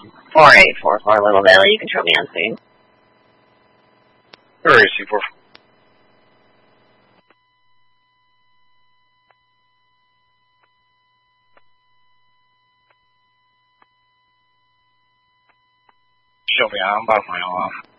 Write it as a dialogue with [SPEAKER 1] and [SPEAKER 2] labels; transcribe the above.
[SPEAKER 1] 4844 Little Valley. You can show me on scene.
[SPEAKER 2] Where is he? Show me, I'm about to find off.